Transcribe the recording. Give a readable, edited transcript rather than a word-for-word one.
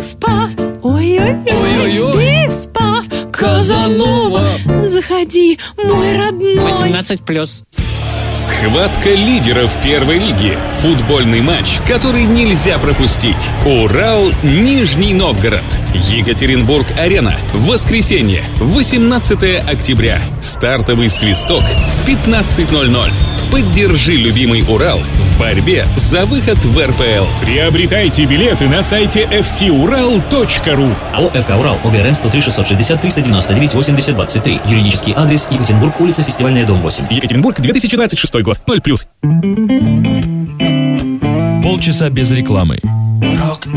Пиф-паф, ой-ой-ой, пиф-паф, Казанова. Заходи, мой родной. 18+. Схватка лидеров первой лиги. Футбольный матч, который нельзя пропустить. Урал-Нижний Новгород. Екатеринбург-Арена. Воскресенье, 18 октября. Стартовый свисток в 15:00. Поддержи любимый Урал в борьбе за выход в РПЛ. Приобретайте билеты на сайте fcural.ru. АО «ФК Урал», ОГРН 103 660 399 80 23. Юридический адрес: Екатеринбург, улица Фестивальная, дом 8. Екатеринбург, 2026 год. 0+. Полчаса без рекламы.